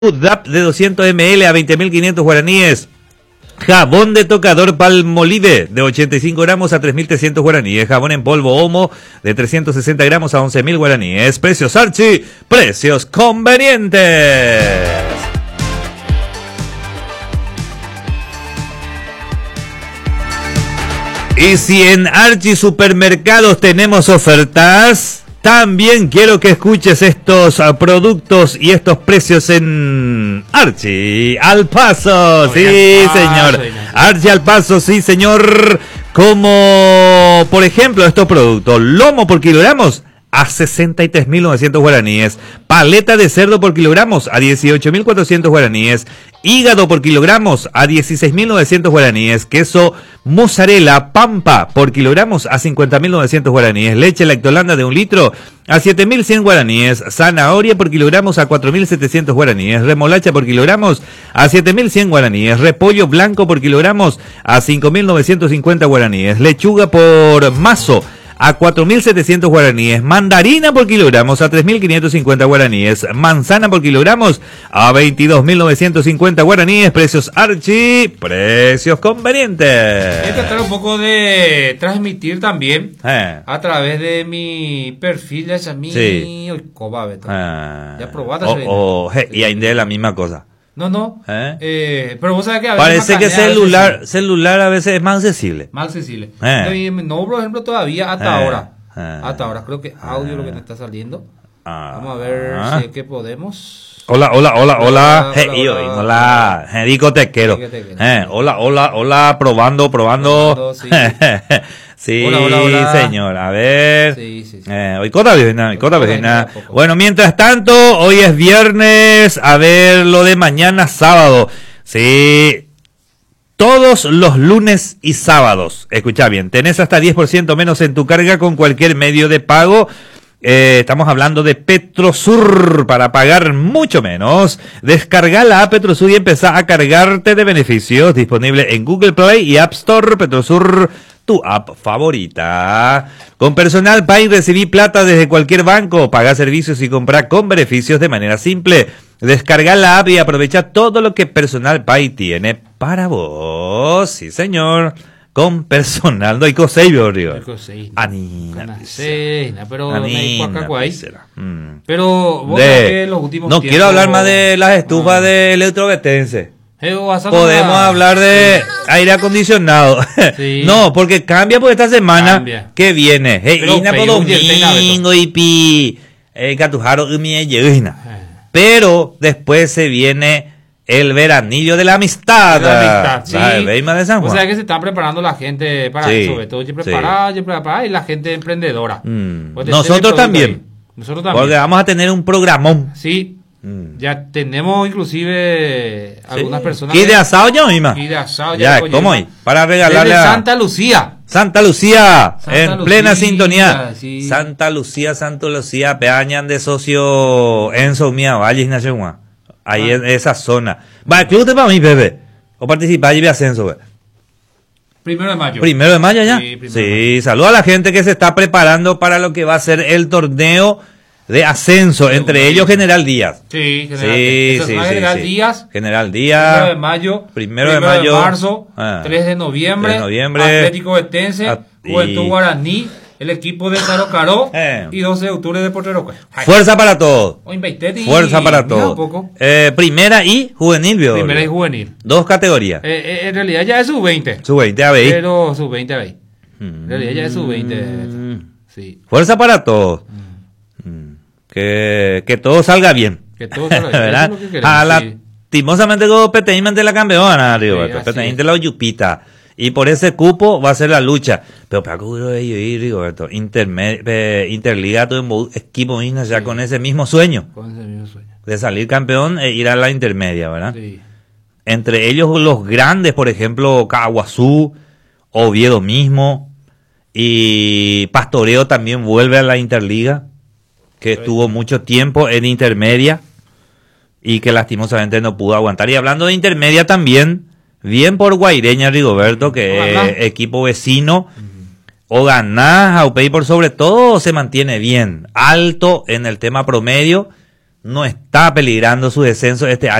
DAP de 200 ml a 20.500 guaraníes. Jabón de tocador Palmolive de 85 gramos a 3.300 guaraníes. Jabón en polvo Omo de 360 gramos a 11.000 guaraníes. Precios Archie, precios convenientes. Y si en Archie Supermercados tenemos ofertas, también quiero que escuches estos productos y estos precios en Archie al Paso. Sí, señor. Archie al Paso, sí, señor. Como, por ejemplo, estos productos. Lomo por kilogramos a 63.900 guaraníes. Paleta de cerdo por kilogramos a 18.400 guaraníes. Hígado por kilogramos a 16.900 guaraníes. Queso mozzarella pampa por kilogramos a 50.900 guaraníes. Leche lactolanda de 1 litro a 7.100 guaraníes. Zanahoria por kilogramos a 4.700 guaraníes. Remolacha por kilogramos a 7.100 guaraníes. Repollo blanco por kilogramos a 5.950 guaraníes. Lechuga por mazo a 4.700 guaraníes. Mandarina por kilogramos a 3.550 guaraníes. Manzana por kilogramos a 22.950 guaraníes. Precios Archie, precios convenientes. Voy a tratar un poco de transmitir también a través de mi perfil de Yasmín. Sí. Ya probaste. Y ahí de la misma cosa. No. Pero vos sabés que a veces parece que celular a veces es más accesible. Más accesible. No, por ejemplo, todavía hasta ahora. Hasta ahora. Creo que audio lo que te está saliendo. Vamos a ver si es que podemos. Hola. Discotequero. Hola, probando. Sí. Sí, hola. Señor, a ver. Sí. Hoy cota vecina. Bueno, mientras tanto, hoy es viernes, a ver lo de mañana sábado. Sí, todos los lunes y sábados, escucha bien, tenés hasta 10% menos en tu carga con cualquier medio de pago. Estamos hablando de Petrosur para pagar mucho menos. Descarga la app Petrosur y empezá a cargarte de beneficios. Disponible en Google Play y App Store. Petrosur, tu app favorita. Con Personal Pay recibí plata desde cualquier banco. Paga servicios y compra con beneficios de manera simple. Descarga la app y aprovecha todo lo que Personal Pay tiene para vos. Sí, señor. Con Personal, no hay coseio, Río. Anina, pero pero vos que los últimos no tiempos, quiero hablar más de las estufas de electrovetense. Podemos hablar de aire acondicionado. Sí. No, porque cambia por esta semana que viene. Domingo y pi Catujaro pero después se viene el veranillo de la amistad. Sí. De San Juan. O sea que se está preparando la gente para eso, sobre todo preparar y la gente emprendedora. Nosotros también. Porque vamos a tener un programón. Sí. Ya tenemos inclusive algunas personas. ¿Y de asado ya misma? Y de asado ya. ¿Cómo hay? Para regalarle a Santa Lucía, en plena sintonía. Sí. Santa Lucía, peañan de socio Enzo Mía, Valle Ignacio. Ahí en esa zona. Va, ¿qué usted para mí, Pepe? ¿O participar y ascenso? 1 de mayo. 1 de mayo ya. Sí, saluda a la gente que se está preparando para lo que va a ser el torneo de ascenso, entre ellos General Díaz. Sí, General Díaz. General Díaz. 1 de mayo. 1 de marzo. 3 de noviembre. Atlético Vetense. Juventud Guaraní. El equipo de Carocaro y 12 de octubre de Porteroca. Fuerza para todos. Fuerza para todos. Primera y juvenil, ¿vio? Primera y juvenil. 2 categorías. En realidad ya es sub-20. Sub-20 a ver. Pero sub-20 a ver. En realidad ya es sub-20. Sí. Fuerza para todos. Que todo salga bien. Que todo salga bien. ¿Verdad? Eso es lo que queremos, lastimosamente como Peteín ante la campeona, Rigoberto. Peteín de la Oyupita. Y por ese cupo va a ser la lucha. Pero para que ir, Rigoberto, Interliga, todo el equipo mismo ya con ese mismo sueño. De salir campeón e ir a la intermedia, ¿verdad? Sí. Entre ellos los grandes, por ejemplo, Caguazú, Oviedo mismo. Y Pastoreo también vuelve a la Interliga, que estuvo mucho tiempo en intermedia y que lastimosamente no pudo aguantar. Y hablando de intermedia también, bien por Guaireña, Rigoberto, que es equipo vecino. O ganás, Aupey por sobre todo se mantiene bien, alto en el tema promedio no está peligrando su descenso este año.